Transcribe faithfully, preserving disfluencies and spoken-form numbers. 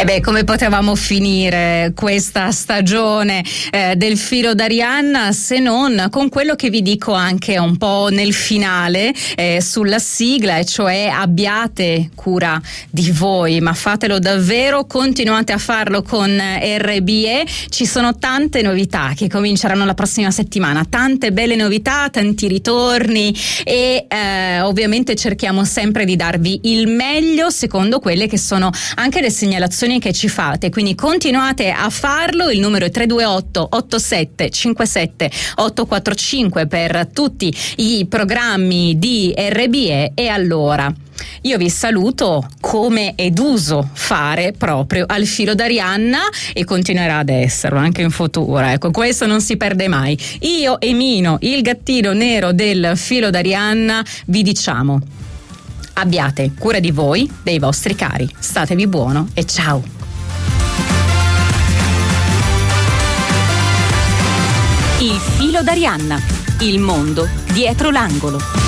E beh, come potevamo finire questa stagione eh, del filo d'Arianna se non con quello che vi dico anche un po' nel finale eh, sulla sigla, e cioè abbiate cura di voi, ma fatelo davvero, continuate a farlo con R B E. Ci sono tante novità che cominceranno la prossima settimana, tante belle novità, tanti ritorni e eh, ovviamente cerchiamo sempre di darvi il meglio secondo quelle che sono anche le segnalazioni che ci fate, quindi continuate a farlo. Il numero è tre due otto otto sette cinque sette otto quattro cinque per tutti i programmi di R B E. E allora io vi saluto come ed uso fare proprio al filo d'Arianna, e continuerà ad esserlo anche in futuro, ecco, questo non si perde mai. Io e Mino, il gattino nero del filo d'Arianna, vi diciamo: abbiate cura di voi, dei vostri cari, statevi buono e ciao! Il filo d'Arianna, il mondo dietro l'angolo.